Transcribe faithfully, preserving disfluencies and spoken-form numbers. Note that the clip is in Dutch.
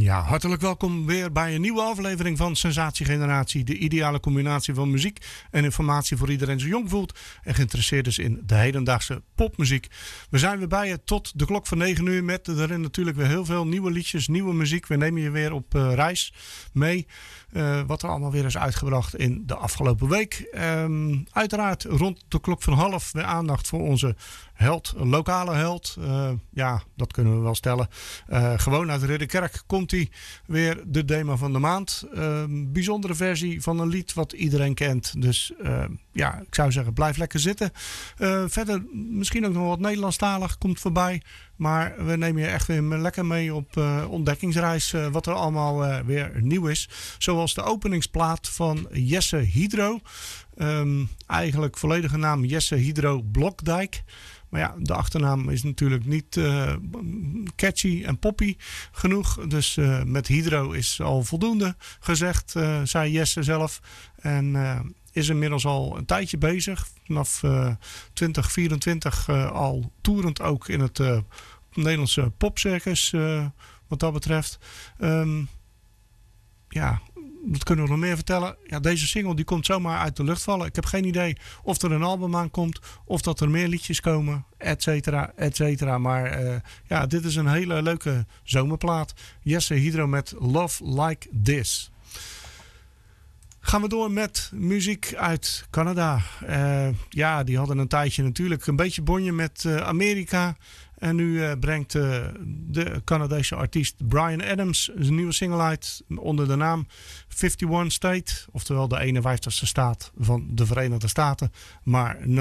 Ja, hartelijk welkom weer bij een nieuwe aflevering van Sensatiegeneratie. De ideale combinatie van muziek en informatie voor iedereen zo jong voelt en geïnteresseerd is in de hedendaagse popmuziek. We zijn weer bij je tot de klok van negen uur met erin natuurlijk weer heel veel nieuwe liedjes, nieuwe muziek. We nemen je weer op uh, reis mee. Uh, wat er allemaal weer is uitgebracht in de afgelopen week. Um, uiteraard rond de klok van half weer aandacht voor onze held, een lokale held. Uh, ja, dat kunnen we wel stellen. Uh, gewoon uit Ridderkerk komt hij weer, de demo van de maand. Uh, bijzondere versie van een lied wat iedereen kent. Dus uh, ja, ik zou zeggen, blijf lekker zitten. Uh, verder misschien ook nog wat Nederlandstalig komt voorbij. Maar we nemen je echt weer lekker mee op uh, ontdekkingsreis. Uh, wat er allemaal uh, weer nieuw is. Zoals de openingsplaat van Jesse Hydro. Um, eigenlijk volledige naam Jesse Hydro Blokdijk. Maar ja, de achternaam is natuurlijk niet uh, catchy en poppy genoeg. Dus uh, met Hydro is al voldoende gezegd, uh, zei Jesse zelf. En uh, is inmiddels al een tijdje bezig. Vanaf uh, twintig vierentwintig uh, al toerend ook in het uh, Nederlandse popcircus uh, wat dat betreft. Um, ja... Wat kunnen we nog meer vertellen? Ja, deze single die komt zomaar uit de lucht vallen. Ik heb geen idee of er een album aankomt, of dat er meer liedjes komen, et cetera, et cetera. Maar uh, ja, dit is een hele leuke zomerplaat. Jesse Hydro met Love Like This. Gaan we door met muziek uit Canada. Uh, ja, die hadden een tijdje natuurlijk een beetje bonje met uh, Amerika. En nu uh, brengt uh, de Canadese artiest Bryan Adams zijn nieuwe single uit onder de naam eenenvijftig State. Oftewel de eenenvijftigste staat van de Verenigde Staten. Maar